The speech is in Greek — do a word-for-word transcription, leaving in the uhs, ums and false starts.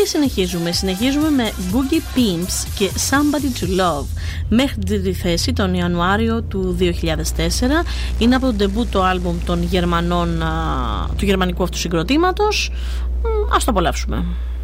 Και συνεχίζουμε, συνεχίζουμε με Boogie Pimps και Somebody to Love. Μέχρι την τρίτη θέση τον Ιανουάριο του δύο χιλιάδες τέσσερα. Είναι από το ντεμπούτο άλμπουμ των Γερμανών, του γερμανικού αυτού συγκροτήματος. Ας το απολαύσουμε.